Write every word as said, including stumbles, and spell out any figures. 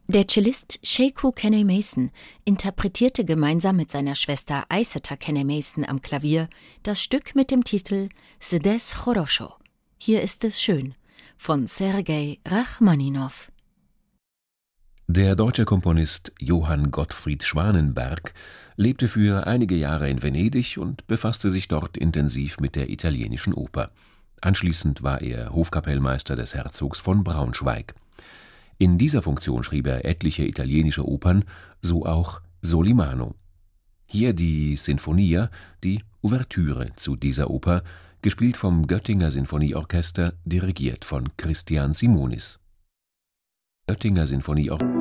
Der Cellist Sekou Kenny-Mason interpretierte gemeinsam mit seiner Schwester Aissata Kenny-Mason am Klavier das Stück mit dem Titel Zdez Chorosho. Hier ist es schön von Sergei Rachmaninow. Der deutsche Komponist Johann Gottfried Schwanenberg lebte für einige Jahre in Venedig und befasste sich dort intensiv mit der italienischen Oper. Anschließend war er Hofkapellmeister des Herzogs von Braunschweig. In dieser Funktion schrieb er etliche italienische Opern, so auch Solimano. Hier die Sinfonia, die Ouvertüre zu dieser Oper, gespielt vom Göttinger Sinfonieorchester, dirigiert von Christian Simonis. Göttinger Sinfonieorchester